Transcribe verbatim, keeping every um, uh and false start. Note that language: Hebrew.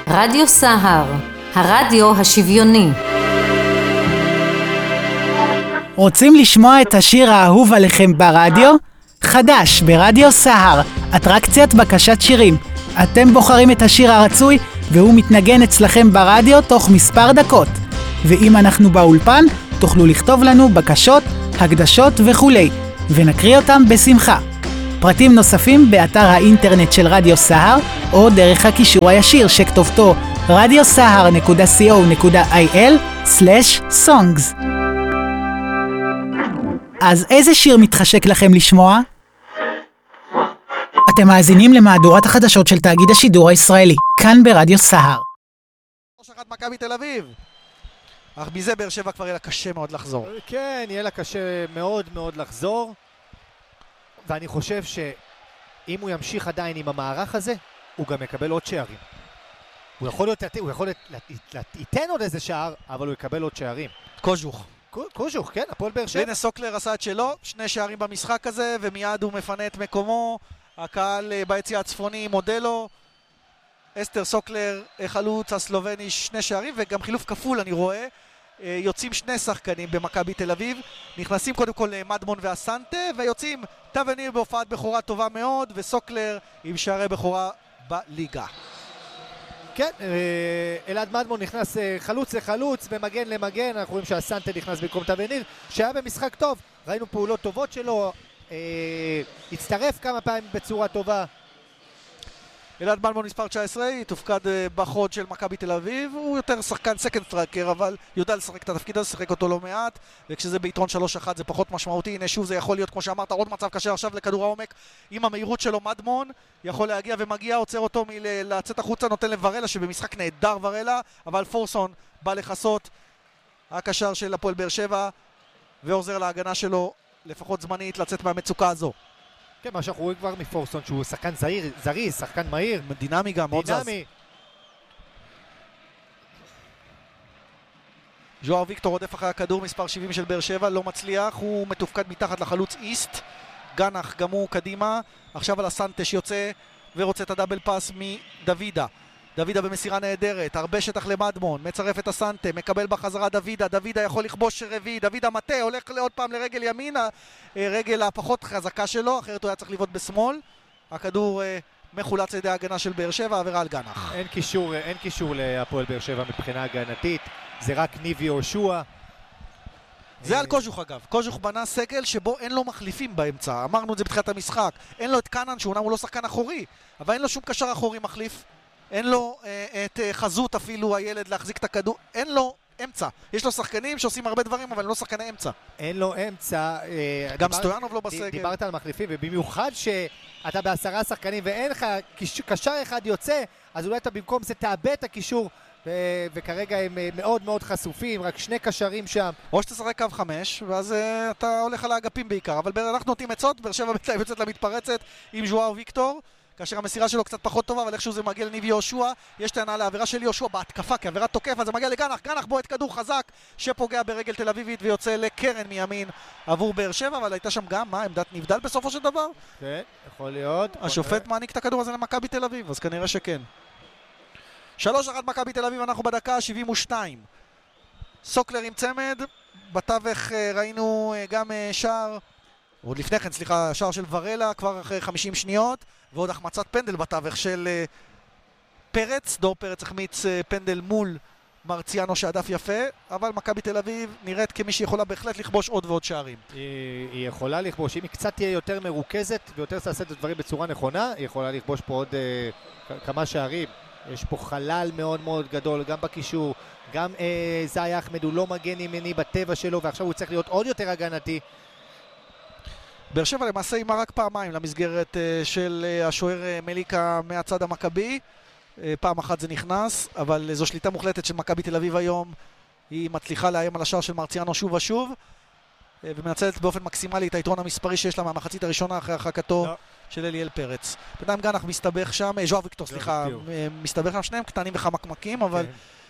רדיו סהר, הרדיו השוויוני. רוצים לשמוע את השיר האהוב עליכם ברדיו? חדש ברדיו סהר, אטרקציית בקשת שירים. אתם בוחרים את השיר הרצוי והוא מתנגן אצלכם ברדיו תוך מספר דקות. ואם אנחנו באולפן, תוכלו לכתוב לנו בקשות, הקדשות וכולי, ונקריא אותם בשמחה. פרטים נוספים באתר האינטרנט של רדיו סהר, או דרך הקישור הישיר שכתובתו רדיו סהר נקודה סי או נקודה איי אל סלש סונגס. אז איזה שיר מתחשק לכם לשמוע? אתם מאזינים למהדורת החדשות של תאגיד השידור הישראלי, כאן ברדיו סהר. שלוש אחת מכבי תל אביב. אך מזה באר שבע כבר יהיה לה קשה מאוד לחזור. כן, יהיה לה קשה מאוד מאוד לחזור. ואני חושב שאם הוא ימשיך עדיין עם המערך הזה, הוא גם יקבל עוד שערים. הוא יכול להיות, הוא יכול ייתן עוד איזה שער, אבל הוא יקבל עוד שערים. קוז'וך. קוז'וך, כן, הפועל באר שבע. הנה סוקלר עשה את שלו, שני שערים במשחק הזה, ומיד הוא מפנה את מקומו. הקהל ביציע הצפוני מודה לו. אסתר סוקלר, חלוץ הסלובני, שני שערים, וגם חילוף כפול אני רואה. יוצאים שני שחקנים במכבי תל אביב, נכנסים קודם כל מדמון ואסנטה, ויוצאים טווניר בהופעת בכורה טובה מאוד, וסוקלר עם שערי בכורה בליגה. כן, אלעד מדמון נכנס חלוץ לחלוץ ומגן למגן. אנחנו רואים שהסנטה נכנס במקום טווניר, שהיה במשחק טוב, ראינו פעולות טובות שלו, הצטרף כמה פעמים בצורה טובה. אלעד מדמון מספר תשע עשרה, תופקד בחוד של מכבי תל אביב, הוא יותר שחקן סקנד סטרייקר, אבל יודע לשחק את התפקיד הזה, שחק אותו לא מעט, וכשזה ביתרון שלוש אחת זה פחות משמעותי. הנה שוב זה יכול להיות, כמו שאמרת, עוד מצב קשה עכשיו לכדור העומק, עם המהירות שלו מדמון, יכול להגיע ומגיע, עוצר אותו מלצאת החוצה, נותן לוורלה, שבמשחק נהדר וורלה, אבל פורסון בא לחסות הקשר של הפועל באר שבע, ועוזר להגנה שלו, לפחות זמנית, לצאת מהמצוקה הזו. כן, מה שאנחנו רואים כבר מפורסון, שהוא שחקן זהיר, זריז, שחקן מהיר. דינמי גם, מאוד זז. ז'ואר ויקטור עודף אחרי הכדור, מספר שבעים של באר שבע, לא מצליח, הוא מתופקד מתחת לחלוץ איסט. גנח גם הוא קדימה, עכשיו על הסנטש יוצא ורוצה את הדאבל פאס מדוידה. דוידה במסירה נהדרת, הרבה שטח למדמון, מצרף את הסנטה, מקבל בחזרה דוידה, דוידה יכול לכבוש רביעי, דוידה מטה, הולך עוד פעם לרגל ימין, רגל הפחות חזקה שלו, אחרת הוא היה צריך לבעוט בשמאל. הכדור מחולץ על ידי ההגנה של באר שבע, עבירה על גנח. אין קישור, אין קישור להפועל באר שבע מבחינה הגנתית, זה רק ניבי יהושע. זה על קוז'וך אגב, קוז'וך בנה סגל שבו אין לו מחליפים באמצע, אמרנו את זה בתחילת המשחק, אין לו את קנן שאומנם הוא לא שחקן אחורי, אבל אין לו שום קשר אחורי מחליף. אין לו אה, את אה, חזות אפילו הילד להחזיק את הכדור, אין לו אמצע. יש לו שחקנים שעושים הרבה דברים, אבל לא שחקני אמצע. אין לו אמצע. אה, גם דיבר, סטויאנוב לא בסגל. דיברת על מחליפים, ובמיוחד שאתה בעשרה שחקנים ואין לך קשר אחד יוצא, אז אולי אתה במקום זה תאבד את הקישור, ו- וכרגע הם מאוד מאוד חשופים, רק שני קשרים שם. או שתשחק קו חמש, ואז uh, אתה הולך על האגפים בעיקר. אבל אנחנו נותנים עצות, באר שבע יוצאת למתפרצת עם ז'ואר ויקטור. כאשר המסירה שלו קצת פחות טובה, אבל איכשהו זה מגיע לניבי יהושע, יש טענה לעבירה של יהושע בהתקפה, כעבירת תוקף, אז זה מגיע לגנח, גנח בועט כדור חזק, שפוגע ברגל תל אביבית ויוצא לקרן מימין עבור באר שבע, אבל הייתה שם גם, מה, עמדת נבדל בסופו של דבר? כן, יכול להיות. השופט מעניק את הכדור הזה למכבי תל אביב, אז כנראה שכן. שלוש אחת מכבי תל אביב, אנחנו בדקה שבעים ושתיים. סוקלר עם צמד, בתווך ראינו גם שער, עוד לפני כן, סליחה, שער של וורלה, כבר אחרי חמישים שניות, ועוד החמצת פנדל בתווך של uh, פרץ. דור פרץ החמיץ uh, פנדל מול מרציאנו שעדף יפה, אבל מכבי תל אביב נראית כמי שיכולה בהחלט לכבוש עוד ועוד שערים. היא, היא יכולה לכבוש, אם היא קצת תהיה יותר מרוכזת ויותר תעשה את הדברים בצורה נכונה, היא יכולה לכבוש פה עוד uh, כמה שערים. יש פה חלל מאוד מאוד גדול, גם בקישור, גם uh, זאי אחמד הוא לא מגן ימני בטבע שלו, ועכשיו הוא צריך להיות עוד יותר הגנתי. באר שבע למעשה אימה רק פעמיים למסגרת uh, של uh, השוער uh, מליקה מהצד המכבי. uh, פעם אחת זה נכנס, אבל uh, זו שליטה מוחלטת של מכבי תל אביב היום. היא מצליחה לאיים על השער של מרציאנו שוב ושוב, uh, ומנצלת באופן מקסימלי את היתרון המספרי שיש לה מהמחצית הראשונה אחרי הרחקתו לא. של אליאל פרץ. בינתיים גנח מסתבך שם, ז'ואר ויקטור, סליחה, מסתבך שם שניהם קטנים וחמקמקים, אבל